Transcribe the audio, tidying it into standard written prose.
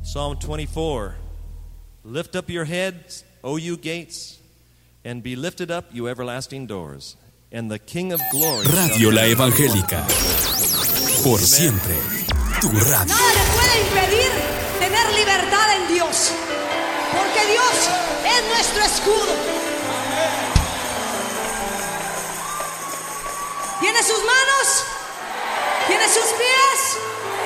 Psalm 24. Lift up your heads, O you gates, and be lifted up, you everlasting doors, and the King of glory. Radio La Evangélica. Por siempre, tu radio. Nada le puede impedir tener libertad en Dios, porque Dios es nuestro escudo. ¿Tiene sus manos? ¿Tiene sus pies?